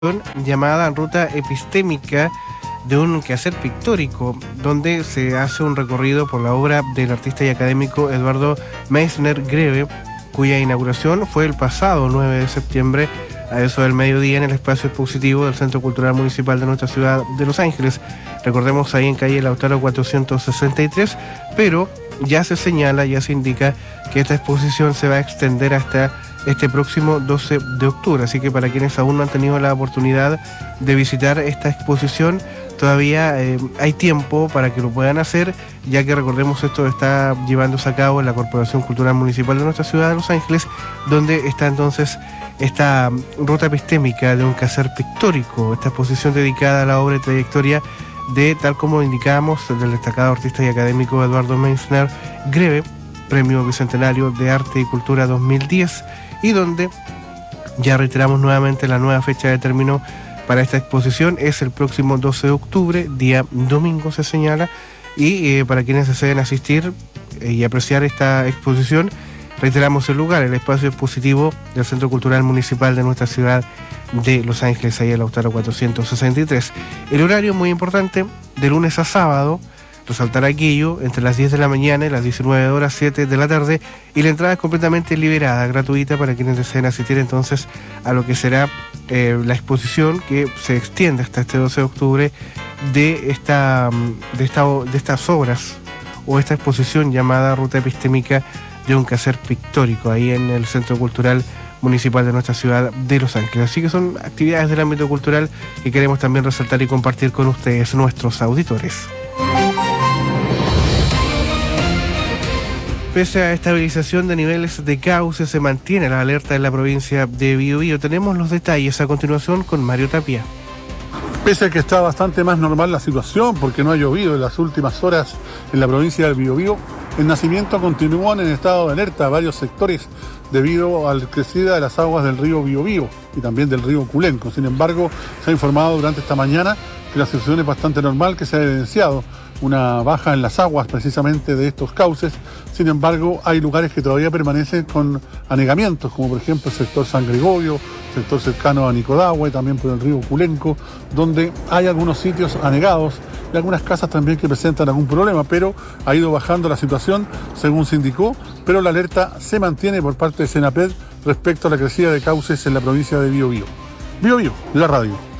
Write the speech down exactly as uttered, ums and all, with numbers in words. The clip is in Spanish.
llamada Ruta Epistémica de un quehacer pictórico, donde se hace un recorrido por la obra del artista y académico Eduardo Meissner Greve, cuya inauguración fue el pasado nueve de septiembre a eso del mediodía en el espacio expositivo del Centro Cultural Municipal de nuestra ciudad de Los Ángeles. Recordemos, ahí en calle Lautaro cuatrocientos sesenta y tres, pero ya se señala, ya se indica que esta exposición se va a extender hasta este próximo doce de octubre, así que para quienes aún no han tenido la oportunidad de visitar esta exposición, todavía eh, hay tiempo para que lo puedan hacer, ya que recordemos esto está llevándose a cabo en la Corporación Cultural Municipal de nuestra ciudad de Los Ángeles, donde está entonces esta ruta epistémica de un quehacer pictórico, esta exposición dedicada a la obra y trayectoria de, tal como indicábamos, del destacado artista y académico Eduardo Meissner Greve, Premio Bicentenario de Arte y Cultura dos mil diez, y donde ya reiteramos nuevamente la nueva fecha de término para esta exposición es el próximo doce de octubre, día domingo se señala, y eh, para quienes deseen asistir eh, y apreciar esta exposición, reiteramos el lugar, el espacio expositivo del Centro Cultural Municipal de nuestra ciudad de Los Ángeles, ahí en Lautaro cuatrocientos sesenta y tres. El horario muy importante, de lunes a sábado, resaltar aquello, entre las diez de la mañana y las diecinueve horas siete de la tarde, y la entrada es completamente liberada, gratuita para quienes deseen asistir entonces a lo que será eh, la exposición que se extiende hasta este doce de octubre de, esta, de, esta, de estas obras o esta exposición llamada Ruta Epistémica de un quehacer pictórico, ahí en el Centro Cultural Municipal de nuestra ciudad de Los Ángeles. Así que son actividades del ámbito cultural que queremos también resaltar y compartir con ustedes, nuestros auditores. Pese a estabilización de niveles de cauce, se mantiene la alerta en la provincia de Biobío. Tenemos los detalles a continuación con Mario Tapia. Pese a que está bastante más normal la situación, porque no ha llovido en las últimas horas en la provincia del Biobío, el nacimiento continúa en estado de alerta a varios sectores debido a la crecida de las aguas del río Biobío y también del río Culenco. Sin embargo, se ha informado durante esta mañana que la situación es bastante normal, que se ha evidenciado una baja en las aguas precisamente de estos cauces. Sin embargo, hay lugares que todavía permanecen con anegamientos, como por ejemplo el sector San Gregorio, sector cercano a Nicodagua y también por el río Culenco, donde hay algunos sitios anegados y algunas casas también que presentan algún problema, pero ha ido bajando la situación según se indicó, pero la alerta se mantiene por parte de Senapred respecto a la crecida de cauces en la provincia de Biobío. Biobío, la radio.